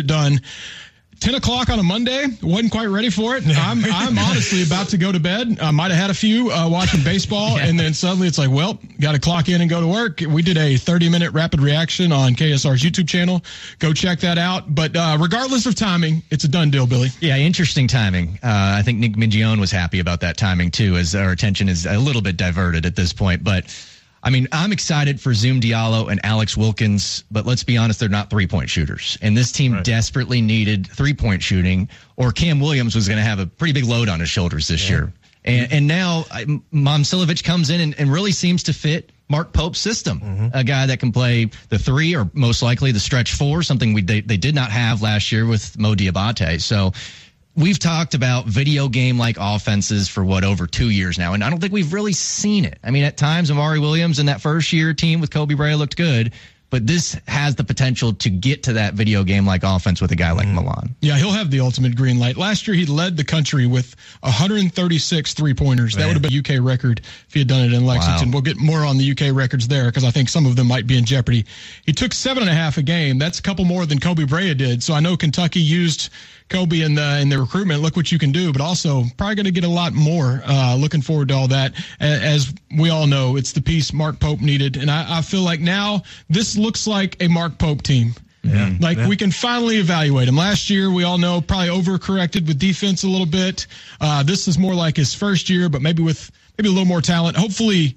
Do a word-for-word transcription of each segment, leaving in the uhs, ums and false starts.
done. ten o'clock on a Monday, wasn't quite ready for it. I'm I'm honestly about to go to bed. I might have had a few uh, watching baseball, yeah. and then suddenly it's like, well, got to clock in and go to work. We did a thirty-minute rapid reaction on K S R's YouTube channel. Go check that out. But uh, regardless of timing, it's a done deal, Billy. Yeah, interesting timing. Uh, I think Nick Mingione was happy about that timing, too, as our attention is a little bit diverted at this point. But I mean, I'm excited for Zoom Diallo and Alex Wilkins, but let's be honest, they're not three-point shooters. And this team right. desperately needed three-point shooting, or Cam Williams was going to have a pretty big load on his shoulders this yeah. year. And, and now Momcilovic comes in and, and really seems to fit Mark Pope's system, mm-hmm. a guy that can play the three or most likely the stretch four, something we they, they did not have last year with Mo Diabate. So we've talked about video game-like offenses for, what, over two years now, and I don't think we've really seen it. I mean, at times, Amari Williams and that first-year team with Kobe Bryant looked good, but this has the potential to get to that video game-like offense with a guy like mm. Milan. Yeah, he'll have the ultimate green light. Last year, he led the country with one hundred thirty-six three-pointers. Man. That would have been a U K record if he had done it in Lexington. Wow. We'll get more on the U K records there because I think some of them might be in jeopardy. He took seven and a half a game. That's a couple more than Kobe Bryant did. So I know Kentucky used Kobe in the in the recruitment. Look what you can do, but also probably going to get a lot more. Uh, looking forward to all that. As we all know, it's the piece Mark Pope needed, and I, I feel like now this looks like a Mark Pope team. Yeah, like yeah. we can finally evaluate him. Last year, we all know, probably overcorrected with defense a little bit. Uh, this is more like his first year, but maybe with maybe a little more talent. Hopefully,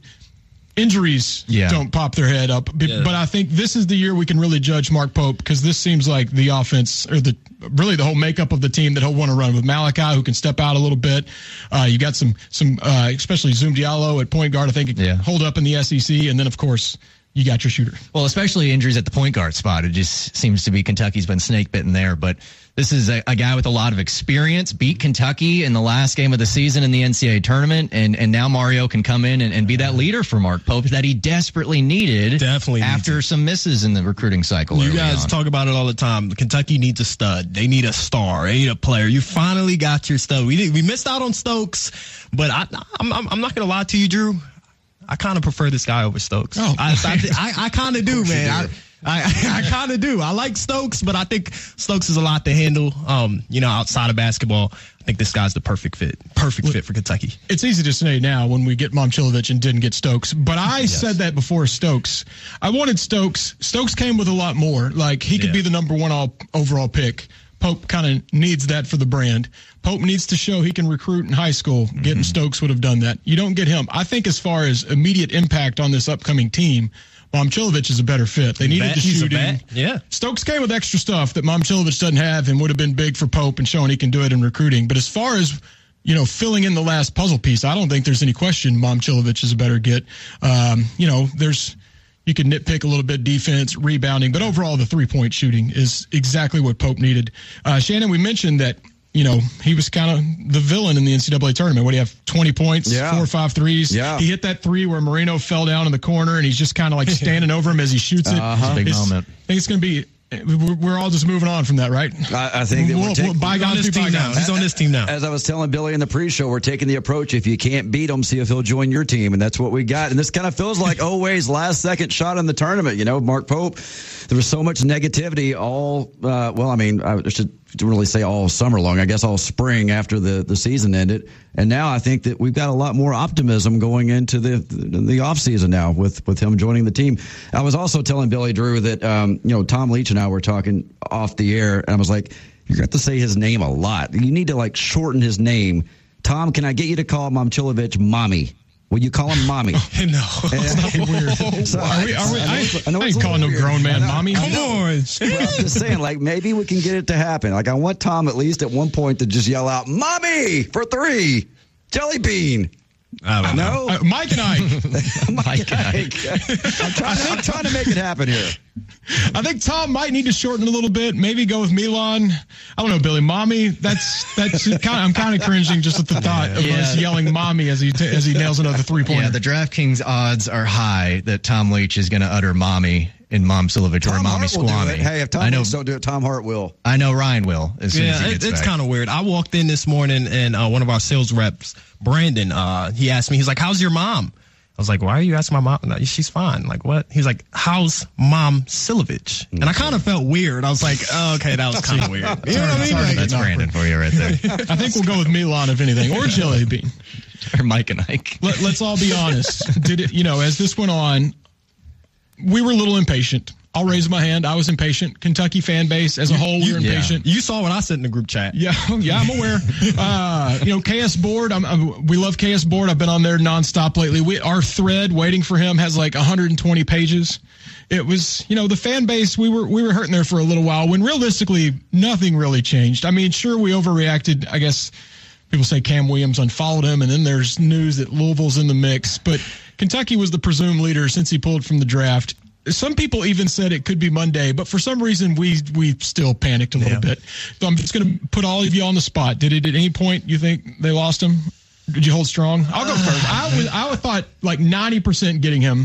injuries yeah. don't pop their head up. But, yeah. but I think this is the year we can really judge Mark Pope, because this seems like the offense, or the really the whole makeup of the team that he'll want to run with Malachi, who can step out a little bit. Uh, you got some, some uh, especially Zoom Diallo at point guard, I think, yeah. hold up in the S E C. And then, of course, you got your shooter. Well, especially injuries at the point guard spot. It just seems to be Kentucky's been snake bitten there. But this is a, a guy with a lot of experience, beat Kentucky in the last game of the season in the N C double A tournament. And, and now Mario can come in and, and be that leader for Mark Pope that he desperately needed Definitely after some misses in the recruiting cycle. You guys on. talk about it all the time. Kentucky needs a stud. They need a star. They need a player. You finally got your stud. We did, we missed out on Stokes, but I, I'm, I'm, I'm not going to lie to you, Drew. I kind of prefer this guy over Stokes. Oh, I, I, I, I kind of do, man. Do. I, I, I kind of do. I like Stokes, but I think Stokes is a lot to handle. Um, you know, outside of basketball, I think this guy's the perfect fit. Perfect Look, fit for Kentucky. It's easy to say now when we get Momcilovic and didn't get Stokes, but I yes. said that before Stokes. I wanted Stokes. Stokes came with a lot more. Like, he could yeah. be the number one all, overall pick. Pope kind of needs that for the brand. Pope needs to show he can recruit in high school. Mm-hmm. Getting Stokes would have done that. You don't get him. I think as far as immediate impact on this upcoming team, Momcilovic is a better fit. They needed the shooting. Yeah. Stokes came with extra stuff that Momcilovic doesn't have and would have been big for Pope and showing he can do it in recruiting. But as far as, you know, filling in the last puzzle piece, I don't think there's any question Momcilovic is a better get. Um, you know, there's... You can nitpick a little bit defense, rebounding, but overall the three-point shooting is exactly what Pope needed. Uh, Shannon, we mentioned that, you know, he was kind of the villain in the N C double A tournament. What do you have, twenty points, yeah. four or five threes? Yeah. He hit that three where Marino fell down in the corner, and he's just kind of like standing over him as he shoots it. Uh-huh. It's a big it's, moment. I think it's going to be – we're all just moving on from that, right? I, I think that we'll, we're taking, we'll bygones he's on this team now. He's on this team now. As I was telling Billy in the pre-show, we're taking the approach, if you can't beat him, see if he'll join your team, and that's what we got. And this kind of feels like Oweh's last-second shot in the tournament. You know, Mark Pope, there was so much negativity all, uh, well, I mean, I should really say all summer long, I guess all spring after the, the season ended. And now I think that we've got a lot more optimism going into the the, the offseason now with, with him joining the team. I was also telling Billy Drew that, um, you know, Tom Leach and I were talking off the air, and I was like, you're going to have to say his name a lot. You need to, like, shorten his name. Tom, can I get you to call Momcilovic Mommy? Will you call him Mommy? No, that's not weird. So, are we, are we, I, I, I, I ain't calling no grown man Mommy. Come on. I'm just saying, like, maybe we can get it to happen. Like, I want Tom at least at one point to just yell out, Mommy, for three. Jelly Bean. I don't know. Uh, Mike and I. Mike and I. I'm trying, to, I'm trying to make it happen here. I think Tom might need to shorten a little bit. Maybe go with Milan. I don't know, Billy. Mommy. That's that's kind of. I'm kind of cringing just at the thought of yeah. us yelling "mommy" as he t- as he nails another three pointer. Yeah, the DraftKings odds are high that Tom Leach is going to utter "mommy" in Momcilovic or Mommy Squammy. Hey, if Tom Leach don't do it, Tom Hart will. I know Ryan will. As soon yeah, as he gets it, it's back. kind of weird. I walked in this morning and uh, one of our sales reps, Brandon, uh, he asked me, he's like, "How's your mom?" I was like, why are you asking my mom? No, she's fine. Like, what? He's like, how's Mom Silovich? And I kind of felt weird. I was like, oh, okay, that was kind of weird. You know what I mean? Like, that's Brandon for you right there. I think we'll go with Milan, if anything, or Jelly Bean. Or Mike and Ike. Let, let's all be honest. Did it, you know, as this went on, we were a little impatient. I'll raise my hand. I was impatient. Kentucky fan base as a whole, we were impatient. Yeah. You saw what I said in the group chat. Yeah, yeah, I'm aware. Uh, you know, K S Board. I'm, I'm, we love K S Board. I've been on there nonstop lately. We, our thread waiting for him has like one hundred twenty pages. It was, you know, the fan base. We were we were hurting there for a little while. When realistically, nothing really changed. I mean, sure, we overreacted. I guess people say Cam Williams unfollowed him, and then there's news that Louisville's in the mix. But Kentucky was the presumed leader since he pulled from the draft. Some people even said it could be Monday, but for some reason we we still panicked a little yeah. bit. So I'm just going to put all of you on the spot. Did it at any point you think they lost him? Did you hold strong? I'll go first. I was I thought like ninety percent getting him.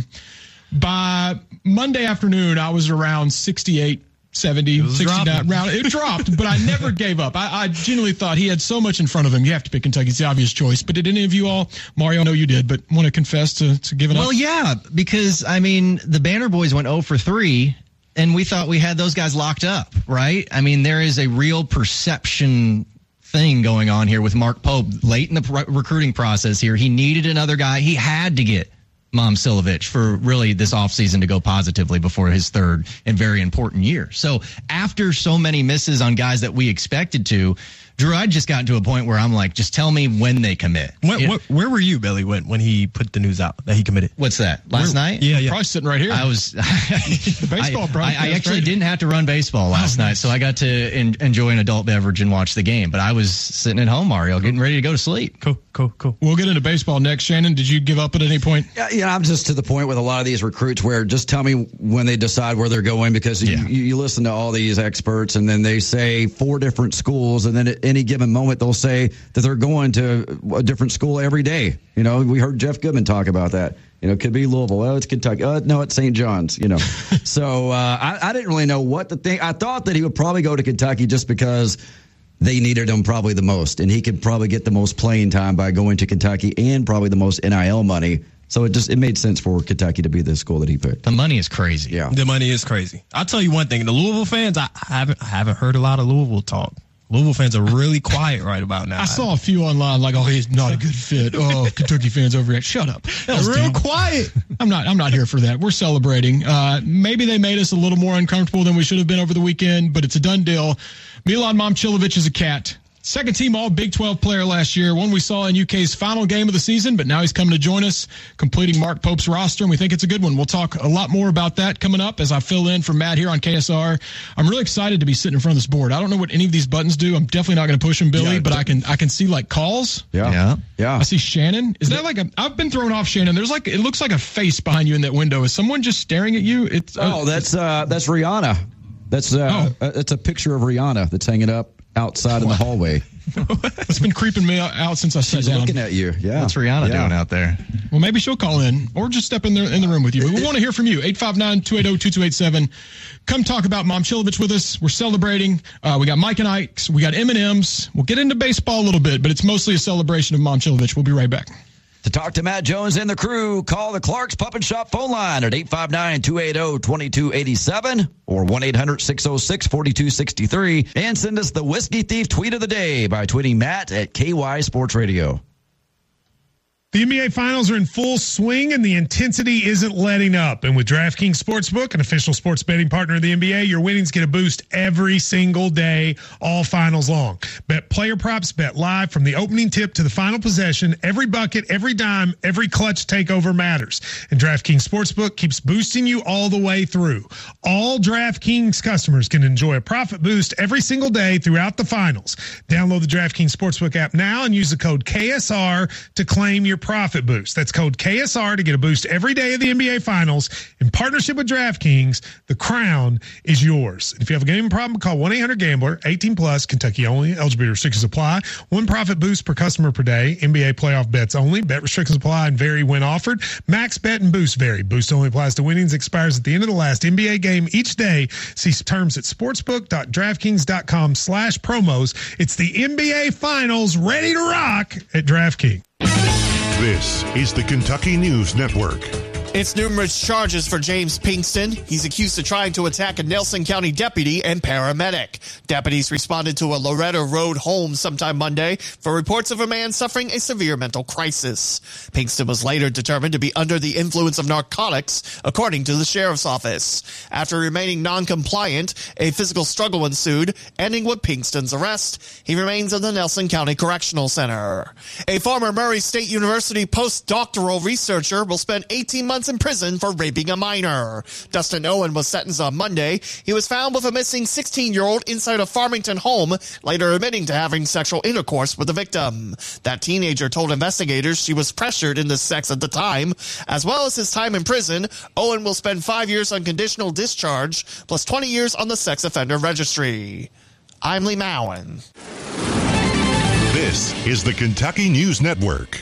By Monday afternoon, I was around sixty-eight, seventy, sixty-nine. Round. It dropped, but I never gave up. I, I genuinely thought he had so much in front of him. You have to pick Kentucky. It's the obvious choice. But did any of you all, Mario, I know you did, but want to confess to, to giving well, up? Well, yeah, because, I mean, the Banner Boys went oh for three, and we thought we had those guys locked up, right? I mean, there is a real perception thing going on here with Mark Pope late in the pr- recruiting process here. He needed another guy. He had to get Mom Silovich for really this offseason to go positively before his third and very important year. So after so many misses on guys that we expected to, Drew, I just gotten to a point where I'm like, just tell me when they commit. What, what, where were you, Billy, when, when he put the news out that he committed? What's that? Last where, night? Yeah, yeah. Probably sitting right here. I was baseball. I, I, I actually didn't have to run baseball last oh, night, nice. so I got to in, enjoy an adult beverage and watch the game. But I was sitting at home, Mario, getting ready to go to sleep. Cool, cool, cool. We'll get into baseball next. Shannon, did you give up at any point? Yeah, yeah, I'm just to the point with a lot of these recruits where just tell me when they decide where they're going, because yeah. you, you listen to all these experts and then they say four different schools, and then at any given moment they'll say that they're going to a different school every day. You know, we heard Jeff Goodman talk about that. You know, it could be Louisville. Oh, it's Kentucky. Oh, no, it's Saint John's, you know. so uh, I, I didn't really know what to think. I thought that he would probably go to Kentucky just because they needed him probably the most, and he could probably get the most playing time by going to Kentucky and probably the most N I L money. So it just it made sense for Kentucky to be the school that he picked. The money is crazy. Yeah, the money is crazy. I'll tell you one thing: the Louisville fans, I haven't I haven't heard a lot of Louisville talk. Louisville fans are really quiet right about now. I saw a few online like, "Oh, he's not a good fit." Oh, Kentucky fans overreact. Shut up. They're real quiet. I'm not. I'm not here for that. We're celebrating. Uh, maybe they made us a little more uncomfortable than we should have been over the weekend, but it's a done deal. Milan Momcilovic is a cat. Second team all Big twelve player last year, one we saw in U K's final game of the season, but now he's coming to join us, completing Mark Pope's roster, and we think it's a good one. We'll talk a lot more about that coming up as I fill in for Matt here on K S R. I'm really excited to be sitting in front of this board. I don't know what any of these buttons do. I'm definitely not going to push them, Billy, yeah, but I can I can see like calls. Yeah. Yeah. yeah. I see Shannon. Is that like a, I've been thrown off, Shannon. There's like, it looks like a face behind you in that window. Is someone just staring at you? It's uh, Oh, that's uh, that's Rihanna. That's uh, oh. It's a picture of Rihanna that's hanging up outside in the hallway. It's been creeping me out since I sat She's down. looking at you. Yeah. What's Rihanna yeah. doing out there? Well, maybe she'll call in or just step in there in the room with you. But we want to hear from you. eight five nine, two eight zero, two two eight seven. Come talk about Momcilovic with us. We're celebrating. Uh, we got Mike and Ike's. We got M and M's. We'll get into baseball a little bit, but it's mostly a celebration of Momcilovic. We'll be right back. To talk to Matt Jones and the crew, call the Clark's Pup and Shop phone line at eight five nine, two eight zero, two two eight seven or one eight hundred, six oh six, four two six three, and send us the Whiskey Thief tweet of the day by tweeting Matt at K Y Sports Radio. The N B A Finals are in full swing, and the intensity isn't letting up. And with DraftKings Sportsbook, an official sports betting partner of the N B A, your winnings get a boost every single day, all finals long. Bet player props, bet live from the opening tip to the final possession. Every bucket, every dime, every clutch takeover matters. And DraftKings Sportsbook keeps boosting you all the way through. All DraftKings customers can enjoy a profit boost every single day throughout the finals. Download the DraftKings Sportsbook app now and use the code K S R to claim your profit boost. That's code K S R to get a boost every day of the N B A Finals. In partnership with DraftKings, the crown is yours. If you have a gambling problem, call one eight hundred gambler, eighteen plus, Kentucky only. Eligibility restrictions apply. One profit boost per customer per day. N B A playoff bets only. Bet restrictions apply and vary when offered. Max bet and boost vary. Boost only applies to winnings. Expires at the end of the last N B A game each day. See terms at sportsbook.draftkings.com slash promos. It's the N B A Finals ready to rock at DraftKings. This is the Kentucky News Network. It's numerous charges for James Pinkston. He's accused of trying to attack a Nelson County deputy and paramedic. Deputies responded to a Loretta Road home sometime Monday for reports of a man suffering a severe mental crisis. Pinkston was later determined to be under the influence of narcotics, according to the sheriff's office. After remaining non-compliant, a physical struggle ensued, ending with Pinkston's arrest. He remains in the Nelson County Correctional Center. A former Murray State University postdoctoral researcher will spend eighteen months in prison for raping a minor. Dustin Owen was sentenced on Monday. He was found with a missing sixteen-year-old inside a Farmington home, later admitting to having sexual intercourse with the victim. That teenager told investigators she was pressured into sex at the time. As well as his time in prison, Owen will spend five years on conditional discharge, plus twenty years on the sex offender registry. I'm Lee Mowen. This is the Kentucky News Network.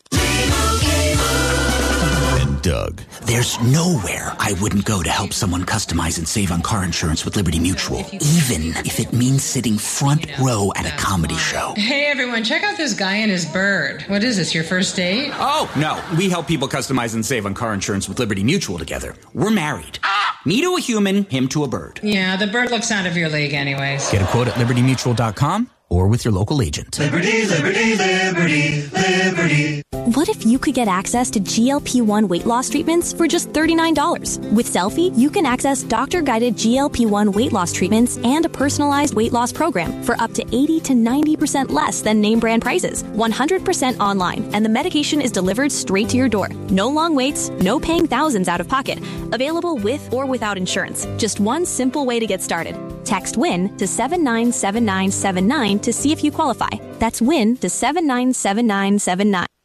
Doug. There's nowhere I wouldn't go to help someone customize and save on car insurance with Liberty Mutual, even if it means sitting front row at a comedy show. Hey, everyone, check out this guy and his bird. What is this, your first date? Oh, no. We help people customize and save on car insurance with Liberty Mutual together. We're married. Me to a human, him to a bird. Yeah, the bird looks out of your league anyways. Get a quote at liberty mutual dot com or with your local agent. Liberty, liberty, liberty, liberty. What if you could get access to G L P one weight loss treatments for just thirty-nine dollars? With Selfie, you can access doctor-guided G L P one weight loss treatments and a personalized weight loss program for up to eighty to ninety percent less than name brand prices. one hundred percent online, and the medication is delivered straight to your door. No long waits, no paying thousands out of pocket. Available with or without insurance. Just one simple way to get started. Text WIN to seven nine seven nine seven nine to see if you qualify. That's WIN to seven nine seven nine seven nine.